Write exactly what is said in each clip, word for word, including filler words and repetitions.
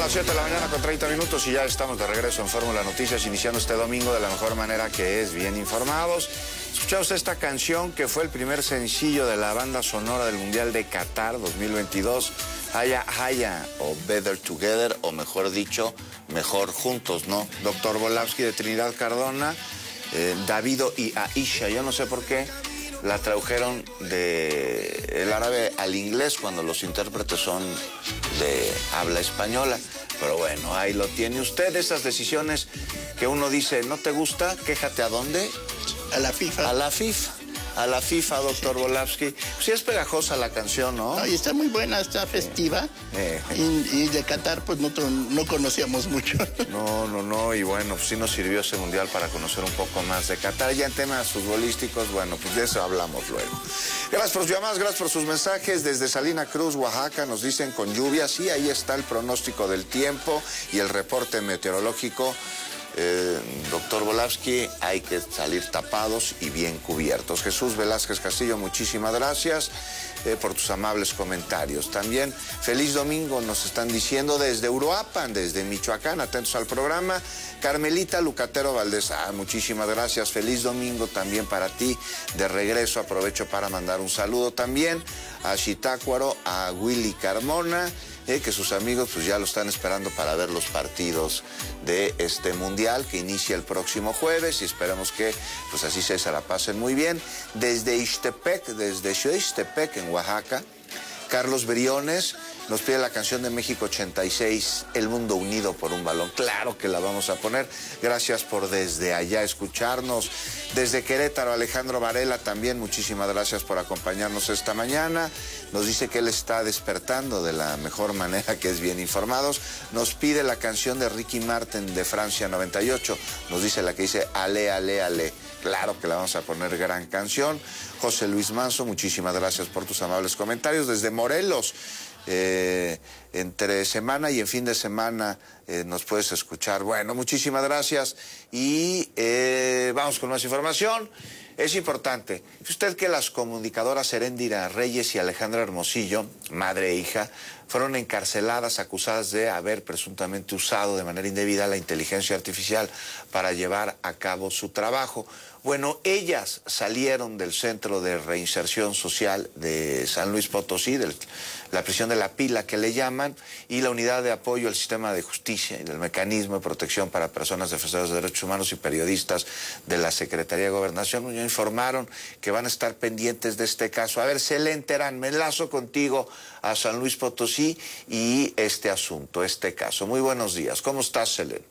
las siete de la mañana con treinta minutos y ya estamos de regreso en Fórmula Noticias, iniciando este domingo de la mejor manera, que es bien informados. Escuchamos esta canción que fue el primer sencillo de la banda sonora del Mundial de Qatar dos mil veintidós, Haya Haya, o Better Together, o mejor dicho, Mejor Juntos, ¿no? Doctor Volavsky de Trinidad Cardona, eh, Davido y Aisha. Yo no sé por qué la tradujeron del árabe al inglés cuando los intérpretes son de habla española. Pero bueno, ahí lo tiene usted, esas decisiones que uno dice, ¿no te gusta? Quéjate, ¿a dónde? A la FIFA. A la FIFA. A la FIFA, doctor Volavsky. Sí es pegajosa la canción, ¿no? Ay, está muy buena, está festiva. Eh, eh. Y, y de Qatar, pues nosotros no conocíamos mucho. No, no, no, y bueno, pues sí nos sirvió ese mundial para conocer un poco más de Qatar. Ya en temas futbolísticos, bueno, pues de eso hablamos luego. Gracias por sus llamadas, gracias por sus mensajes. Desde Salina Cruz, Oaxaca, nos dicen con lluvia. Sí, ahí está el pronóstico del tiempo y el reporte meteorológico. Eh, doctor Volavsky, hay que salir tapados y bien cubiertos. Jesús Velázquez Castillo, muchísimas gracias eh, por tus amables comentarios. También feliz domingo nos están diciendo desde Uruapan, desde Michoacán, atentos al programa. Carmelita Lucatero Valdés, ah, muchísimas gracias, feliz domingo también para ti. De regreso aprovecho para mandar un saludo también a Chitácuaro, a Willy Carmona, Eh, que sus amigos pues ya lo están esperando para ver los partidos de este mundial que inicia el próximo jueves, y esperamos que pues así se, se la pasen muy bien. Desde Ixtepec, desde Ixtepec en Oaxaca, Carlos Briones nos pide la canción de México ochenta y seis, El Mundo Unido por un Balón. Claro que la vamos a poner. Gracias por desde allá escucharnos. Desde Querétaro, Alejandro Varela también, muchísimas gracias por acompañarnos esta mañana. Nos dice que él está despertando de la mejor manera, que es bien informados. Nos pide la canción de Ricky Martin de Francia noventa y ocho. Nos dice la que dice Ale, Ale, Ale. Claro que la vamos a poner, gran canción. José Luis Manso, muchísimas gracias por tus amables comentarios. Desde Morelos, eh, entre semana y en fin de semana eh, nos puedes escuchar. Bueno, muchísimas gracias y eh, vamos con más información. Es importante, usted que las comunicadoras Heréndira Reyes y Alejandra Hermosillo, madre e hija, fueron encarceladas acusadas de haber presuntamente usado de manera indebida la inteligencia artificial para llevar a cabo su trabajo. Bueno, ellas salieron del Centro de Reinserción Social de San Luis Potosí, de la prisión de La Pila que le llaman, y la Unidad de Apoyo al Sistema de Justicia y del Mecanismo de Protección para Personas Defensoras de Derechos Humanos y Periodistas de la Secretaría de Gobernación. Ya informaron que van a estar pendientes de este caso. A ver, se le enteran. Me enlazo contigo a San Luis Potosí y este asunto, este caso. Muy buenos días. ¿Cómo estás, Selene?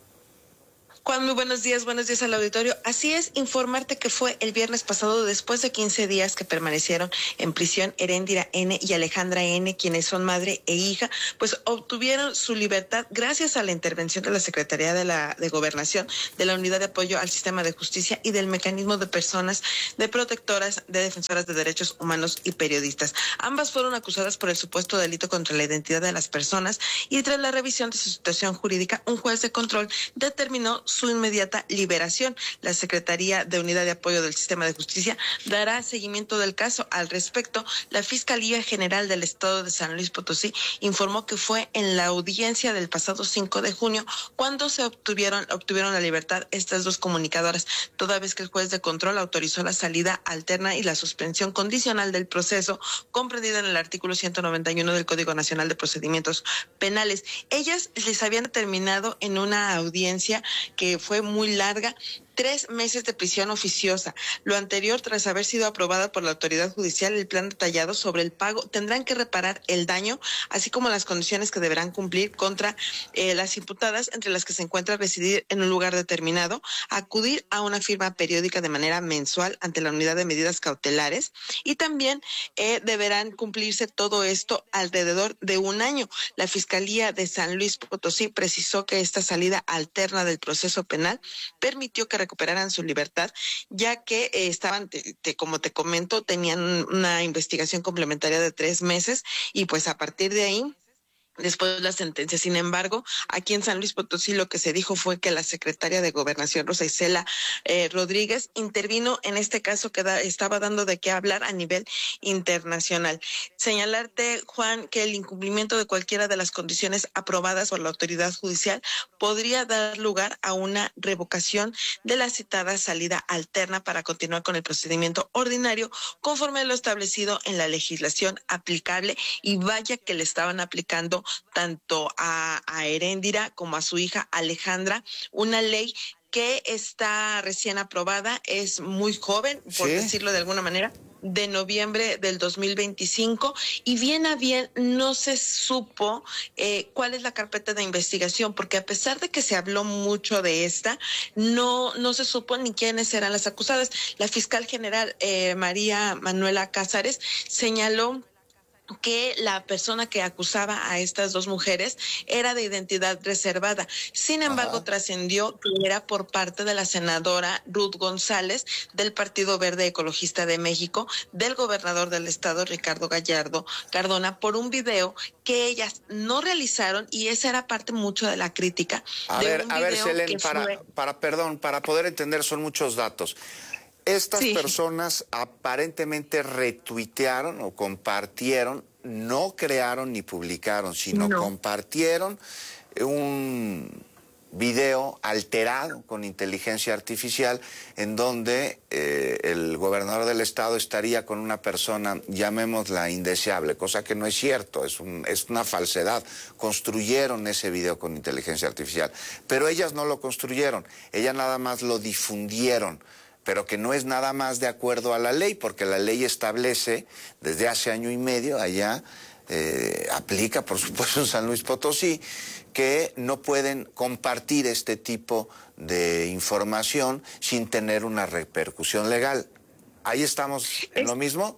Juan, muy buenos días, buenos días al auditorio. Así es, informarte que fue el viernes pasado, después de quince días que permanecieron en prisión, Heréndira N. y Alejandra N., quienes son madre e hija, pues obtuvieron su libertad gracias a la intervención de la Secretaría de la de Gobernación, de la Unidad de Apoyo al Sistema de Justicia y del Mecanismo de Personas de Protectoras de Defensoras de Derechos Humanos y Periodistas. Ambas fueron acusadas por el supuesto delito contra la identidad de las personas, y tras la revisión de su situación jurídica, un juez de control determinó su inmediata liberación. La Secretaría de Unidad de Apoyo del Sistema de Justicia dará seguimiento del caso. Al respecto, la Fiscalía General del Estado de San Luis Potosí informó que fue en la audiencia del pasado cinco de junio cuando se obtuvieron, obtuvieron la libertad estas dos comunicadoras, toda vez que el juez de control autorizó la salida alterna y la suspensión condicional del proceso, comprendida en el artículo ciento noventa y uno del Código Nacional de Procedimientos Penales. Ellas les habían determinado en una audiencia que que fue muy larga, tres meses de prisión oficiosa. Lo anterior, tras haber sido aprobada por la autoridad judicial, el plan detallado sobre el pago, tendrán que reparar el daño, así como las condiciones que deberán cumplir contra eh, las imputadas, entre las que se encuentra residir en un lugar determinado, acudir a una firma periódica de manera mensual ante la unidad de medidas cautelares, y también eh, deberán cumplirse todo esto alrededor de un año. La Fiscalía de San Luis Potosí precisó que esta salida alterna del proceso penal permitió que recuperaran su libertad, ya que eh, estaban, te, te, como te comento, tenían una investigación complementaria de tres meses, y pues a partir de ahí después de la sentencia. Sin embargo, aquí en San Luis Potosí lo que se dijo fue que la secretaria de Gobernación, Rosa Isela eh, Rodríguez, intervino en este caso que da, estaba dando de qué hablar a nivel internacional. Señalarte, Juan, que el incumplimiento de cualquiera de las condiciones aprobadas por la autoridad judicial podría dar lugar a una revocación de la citada salida alterna para continuar con el procedimiento ordinario conforme a lo establecido en la legislación aplicable, y vaya que le estaban aplicando tanto a, a Heréndira como a su hija Alejandra, una ley que está recién aprobada, es muy joven, por ¿Sí? decirlo de alguna manera, de noviembre del dos mil veinticinco, y bien a bien no se supo eh, cuál es la carpeta de investigación, porque a pesar de que se habló mucho de esta, no, no se supo ni quiénes eran las acusadas. La fiscal general eh, María Manuela Cázares señaló que la persona que acusaba a estas dos mujeres era de identidad reservada. Sin embargo, trascendió que era por parte de la senadora Ruth González del Partido Verde Ecologista de México, del gobernador del estado Ricardo Gallardo Cardona, por un video que ellas no realizaron, y esa era parte mucho de la crítica. A de ver, un a ver, video Selén, que para, fue... para, perdón, para poder entender, son muchos datos. Estas Sí. personas aparentemente retuitearon o compartieron, no crearon ni publicaron, sino No. compartieron un video alterado con inteligencia artificial en donde eh, el gobernador del estado estaría con una persona, llamémosla indeseable, cosa que no es cierto, es, un, es una falsedad. Construyeron ese video con inteligencia artificial, pero ellas no lo construyeron, ellas nada más lo difundieron, pero que no es nada más de acuerdo a la ley, porque la ley establece desde hace año y medio allá, eh, aplica por supuesto en San Luis Potosí, que no pueden compartir este tipo de información sin tener una repercusión legal. ¿Ahí estamos en Es... lo mismo?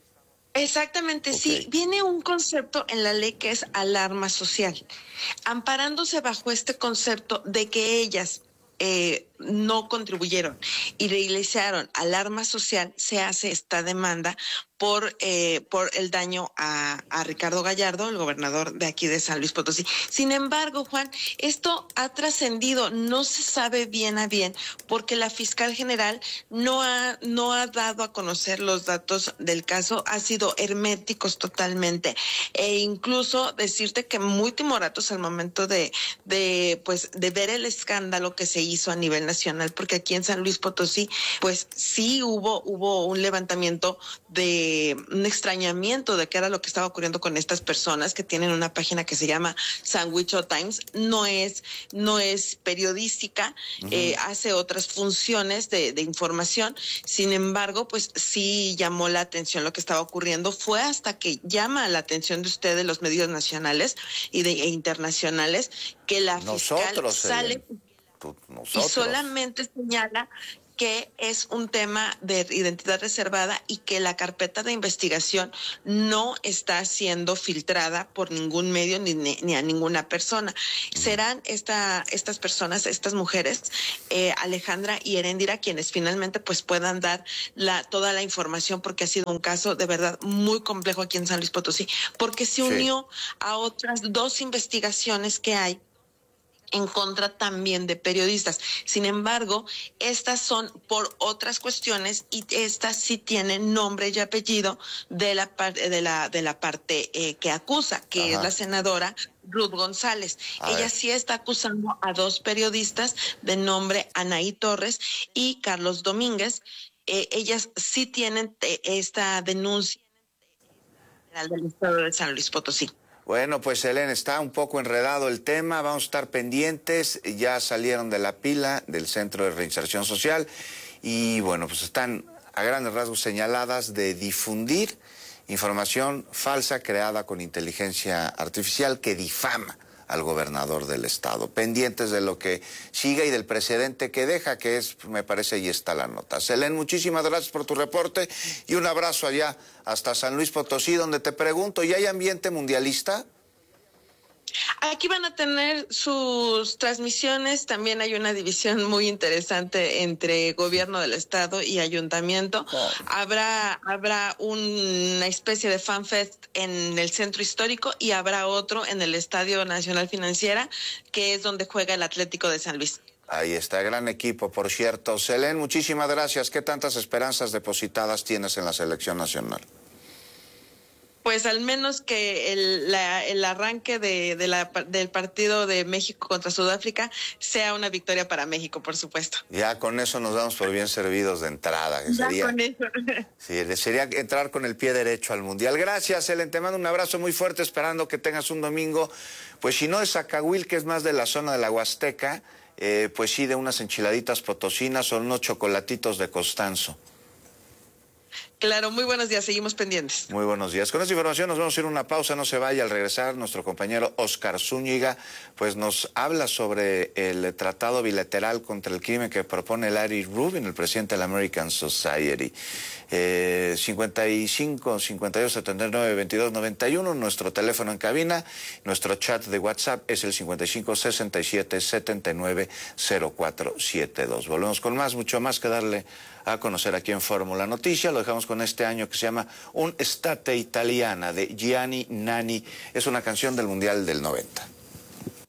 Exactamente, okay. Sí. Viene un concepto en la ley que es alarma social, amparándose bajo este concepto de que ellas Eh, no contribuyeron y realizaron alarma social, se hace esta demanda por eh, por el daño a, a Ricardo Gallardo, el gobernador de aquí de San Luis Potosí. Sin embargo, Juan, esto ha trascendido, no se sabe bien a bien, porque la fiscal general no ha no ha dado a conocer los datos del caso, ha sido herméticos totalmente, e incluso decirte que muy timoratos al momento de de pues de ver el escándalo que se hizo a nivel nacional, porque aquí en San Luis Potosí pues sí hubo hubo un levantamiento de un extrañamiento de qué era lo que estaba ocurriendo con estas personas que tienen una página que se llama Sandwich Times. No es no es periodística, uh-huh. eh, hace otras funciones de, de información. Sin embargo, pues sí llamó la atención lo que estaba ocurriendo. Fue hasta que llama la atención de ustedes, los medios nacionales y de, e internacionales, que la Nosotros, fiscal sale eh, tú, nosotros. y solamente señala que es un tema de identidad reservada y que la carpeta de investigación no está siendo filtrada por ningún medio ni, ni a ninguna persona. Serán esta, estas personas, estas mujeres, eh, Alejandra y Heréndira, quienes finalmente pues puedan dar la, toda la información, porque ha sido un caso de verdad muy complejo aquí en San Luis Potosí, porque se unió sí. a otras dos investigaciones que hay en contra también de periodistas. Sin embargo, estas son por otras cuestiones y estas sí tienen nombre y apellido de la parte de la de la parte eh, que acusa, que Ajá. es la senadora Ruth González. A Ella ver. sí está acusando a dos periodistas de nombre Anaí Torres y Carlos Domínguez. Eh, ellas sí tienen eh, esta denuncia del estado de San Luis Potosí. Bueno, pues Selén, está un poco enredado el tema, vamos a estar pendientes, ya salieron de la pila del Centro de Reinserción Social y bueno, pues están a grandes rasgos señaladas de difundir información falsa creada con inteligencia artificial que difama al gobernador del estado. Pendientes de lo que siga y del precedente que deja, que es, me parece, ahí está la nota. Selén, muchísimas gracias por tu reporte y un abrazo allá hasta San Luis Potosí, donde te pregunto, ¿ya hay ambiente mundialista? Aquí van a tener sus transmisiones, también hay una división muy interesante entre gobierno del estado y ayuntamiento. Oh. Habrá, habrá una especie de fanfest en el centro histórico y habrá otro en el Estadio Nacional Financiera, que es donde juega el Atlético de San Luis. Ahí está, gran equipo, por cierto. Selén, muchísimas gracias. ¿Qué tantas esperanzas depositadas tienes en la selección nacional? Pues al menos que el, la, el arranque de, de la, del partido de México contra Sudáfrica sea una victoria para México, por supuesto. Ya con eso nos damos por bien servidos de entrada. Que ya sería, con eso. Sí, sería entrar con el pie derecho al Mundial. Gracias, Helen, te mando un abrazo muy fuerte, esperando que tengas un domingo, pues si no de Zacahuil, que es más de la zona de la Huasteca, eh, pues sí de unas enchiladitas potosinas o unos chocolatitos de Constanzo. Claro, muy buenos días, seguimos pendientes. Muy buenos días. Con esta información nos vamos a ir a una pausa, no se vaya. Al regresar, nuestro compañero Oscar Zúñiga pues nos habla sobre el tratado bilateral contra el crimen que propone Larry Rubin, el presidente de la American Society. Eh, cincuenta y cinco, cincuenta y dos, setenta y nueve, veintidós, noventa y uno, nuestro teléfono en cabina, nuestro chat de WhatsApp es el cincuenta y cinco, sesenta y siete, setenta y nueve, cero cuatro setenta y dos. Volvemos con más, mucho más que darle a conocer aquí en Fórmula Noticia. Lo dejamos con este año que se llama Un Estate Italiana de Gianni Nani. Es una canción del Mundial del noventa.